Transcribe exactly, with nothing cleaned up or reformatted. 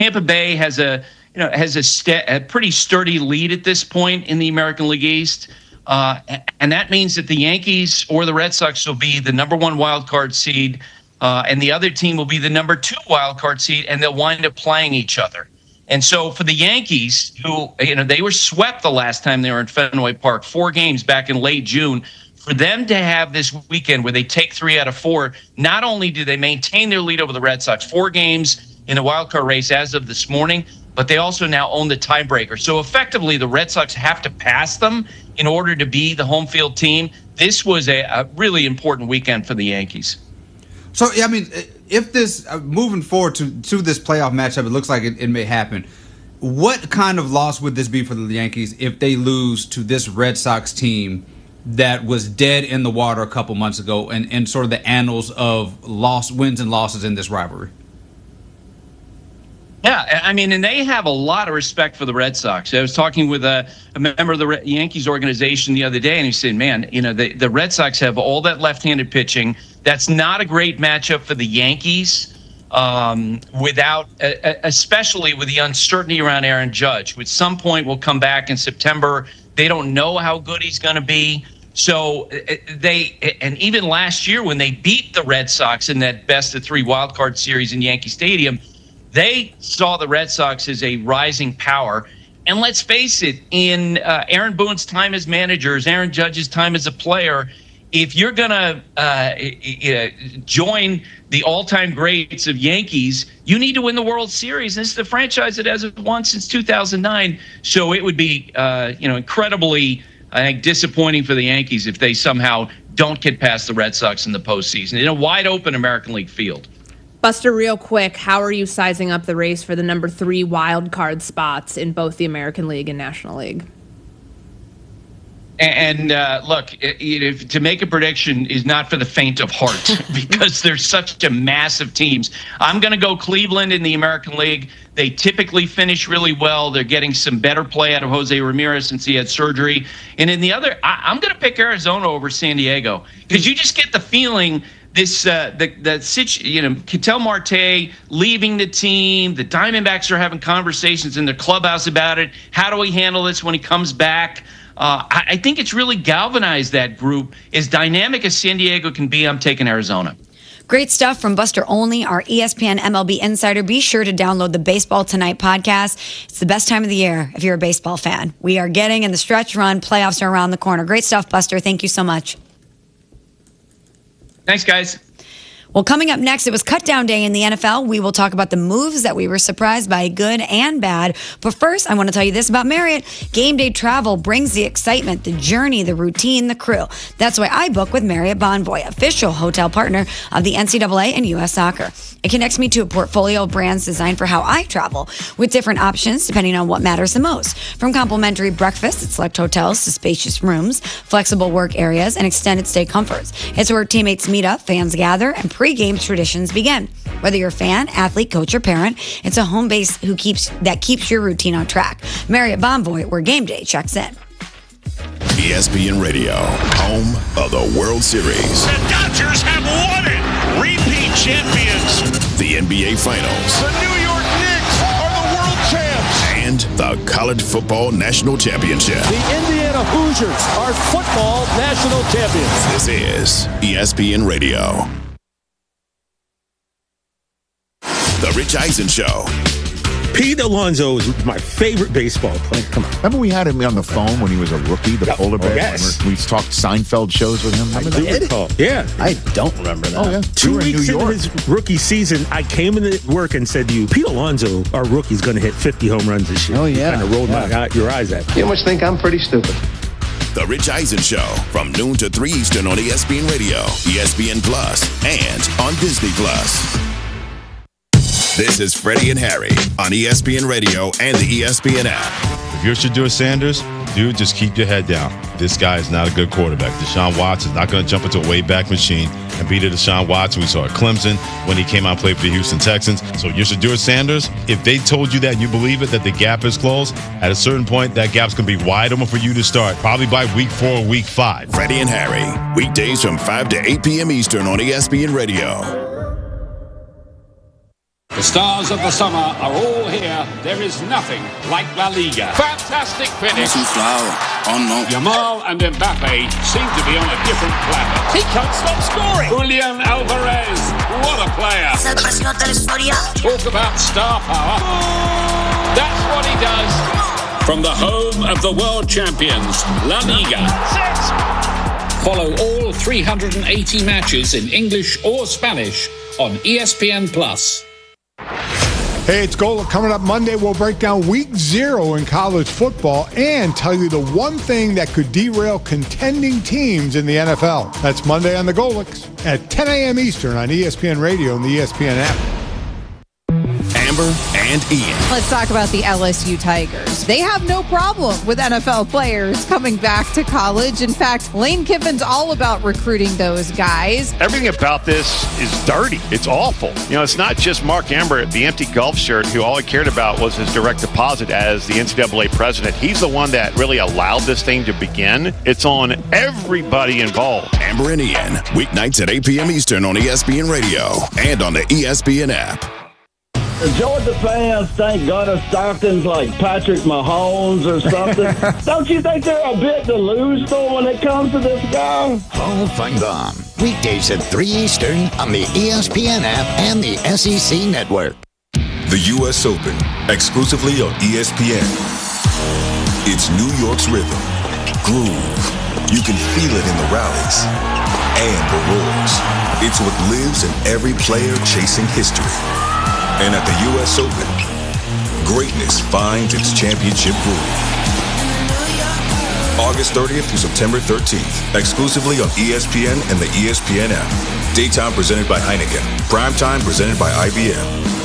Tampa Bay has a you know has a, st- a pretty sturdy lead at this point in the American League East, uh, and that means that the Yankees or the Red Sox will be the number one wild card seed, uh, and the other team will be the number two wild card seed, and they'll wind up playing each other. And so for the Yankees, who you know they were swept the last time they were in Fenway Park, four games back in late June. For them to have this weekend where they take three out of four, not only do they maintain their lead over the Red Sox, four games in the wild card race as of this morning, but they also now own the tiebreaker. So effectively, the Red Sox have to pass them in order to be the home field team. This was a, a really important weekend for the Yankees. So, I mean, if this, uh, moving forward to, to this playoff matchup, it looks like it, it may happen. What kind of loss would this be for the Yankees if they lose to this Red Sox team that was dead in the water a couple months ago and, and sort of the annals of loss, wins and losses in this rivalry? Yeah, I mean, and they have a lot of respect for the Red Sox. I was talking with a, a member of the Re- Yankees organization the other day, and he said, man, you know, the, the Red Sox have all that left-handed pitching. That's not a great matchup for the Yankees, um, without, uh, especially with the uncertainty around Aaron Judge, which some point will come back in September. They don't know how good he's going to be. So they, and even last year when they beat the Red Sox in that best of three wild card series in Yankee Stadium, they saw the Red Sox as a rising power. And let's face it, in uh, Aaron Boone's time as manager, Aaron Judge's time as a player, if you're going to uh, join the all-time greats of Yankees, you need to win the World Series. This is the franchise that hasn't won since two thousand nine. So it would be, uh, you know, incredibly, I think, disappointing for the Yankees if they somehow don't get past the Red Sox in the postseason in a wide-open American League field. Buster, real quick, how are you sizing up the race for the number three wild card spots in both the American League and National League? And uh, look, if, to make a prediction is not for the faint of heart because there's such a massive teams. I'm going to go Cleveland in the American League. They typically finish really well. They're getting some better play out of Jose Ramirez since he had surgery. And in the other, I, I'm going to pick Arizona over San Diego because you just get the feeling this uh, the the situ, you know, Ketel Marte leaving the team. The Diamondbacks are having conversations in their clubhouse about it. How do we handle this when he comes back? Uh, I, I think it's really galvanized that group. As dynamic as San Diego can be, I'm taking Arizona. Great stuff from Buster Olney, our E S P N M L B insider. Be sure to download the Baseball Tonight podcast. It's the best time of the year if you're a baseball fan. We are getting in the stretch run. Playoffs are around the corner. Great stuff, Buster. Thank you so much. Thanks, guys. Well, coming up next, it was cut down day in the N F L. We will talk about the moves that we were surprised by, good and bad. But first, I want to tell you this about Marriott. Game day travel brings the excitement, the journey, the routine, the crew. That's why I book with Marriott Bonvoy, official hotel partner of the N C double A and U S Soccer. It connects me to a portfolio of brands designed for how I travel, with different options depending on what matters the most. From complimentary breakfast at select hotels to spacious rooms, flexible work areas, and extended stay comforts. It's where teammates meet up, fans gather, and pre-game traditions begin. Whether you're a fan, athlete, coach, or parent, it's a home base who keeps that keeps your routine on track. Marriott Bonvoy, where game day checks in. E S P N Radio, home of the World Series. The Dodgers have won it! Repeat champions! The N B A Finals. The New York Knicks are the world champs! And the College Football National Championship. The Indiana Hoosiers are football national champions. This is E S P N Radio. The Rich Eisen Show. Pete Alonso is my favorite baseball player. Come on. Remember we had him on the phone when he was a rookie, the yeah, polar bear? Oh, yes. We talked Seinfeld shows with him. Remember I that? did? Yeah. I don't remember that. Oh, yeah. Two we weeks into his rookie season, I came into work and said to you, Pete Alonso, our rookie, is going to hit fifty home runs this year. Oh, yeah. You kind of rolled yeah. my, your eyes at me. You must think I'm pretty stupid. The Rich Eisen Show, from noon to three Eastern on E S P N Radio, E S P N Plus, and on Disney Plus. This is Freddie and Harry on E S P N Radio and the E S P N app. If you're Shedeur Sanders, dude, just keep your head down. This guy is not a good quarterback. Deshaun Watson is not going to jump into a way-back machine and beat a Deshaun Watson we saw at Clemson when he came out and played for the Houston Texans. So you're Shedeur Sanders. If they told you that and you believe it, that the gap is closed, at a certain point, that gap's going to be wide open for you to start, probably by week four or week five. Freddie and Harry, weekdays from five to eight p.m. Eastern on E S P N Radio. The stars of the summer are all here. There is nothing like La Liga. Fantastic finish. Oh no. Yamal and Mbappe seem to be on a different planet. He can't stop scoring. Julian Alvarez, what a player. Talk about star power. That's what he does. From the home of the world champions, La Liga. Follow all three hundred eighty matches in English or Spanish on E S P N Plus. Hey, it's Golic. Coming up Monday, we'll break down week zero in college football and tell you the one thing that could derail contending teams in the N F L. That's Monday on the Golics at ten a.m. Eastern on E S P N Radio and the E S P N app. Amber and Ian. Let's talk about the L S U Tigers. They have no problem with N F L players coming back to college. In fact, Lane Kiffin's all about recruiting those guys. Everything about this is dirty. It's awful. You know, it's not just Mark Amber, the empty golf shirt, who all he cared about was his direct deposit as the N C double A president. He's the one that really allowed this thing to begin. It's on everybody involved. Amber and Ian, weeknights at eight p.m. Eastern on E S P N Radio and on the E S P N app. The Georgia fans think Gunnar Stockton's like Patrick Mahomes or something. Don't you think they're a bit delusional when it comes to this guy? Hall of Fun weekdays at three Eastern on the E S P N app and the S E C Network. The U S Open, exclusively on E S P N. It's New York's rhythm, groove. You can feel it in the rallies and the roars. It's what lives in every player chasing history. And at the U S Open, greatness finds its championship groove. August thirtieth through September thirteenth, exclusively on E S P N and the E S P N app. Daytime presented by Heineken. Primetime presented by I B M.